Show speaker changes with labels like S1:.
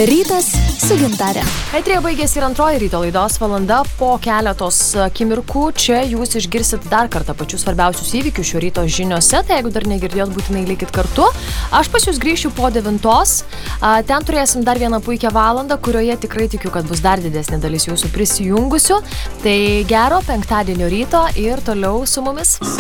S1: Rytas su Gintarė.
S2: Eterija baigėsi ir antroji ryto laidos valanda. Po keletos akimirkų čia jūs išgirsit dar kartą pačius svarbiausius įvykius šio ryto žiniose. Tai jeigu dar negirdėjot, būtinai likit kartu. Aš pas jūs grįšiu po 9. Ten turėsim dar vieną puikią valandą, kurioje tikrai tikiu, kad bus dar didesnė dalis jūsų prisijungusių. Tai gero penktadienio ryto ir toliau su mumis.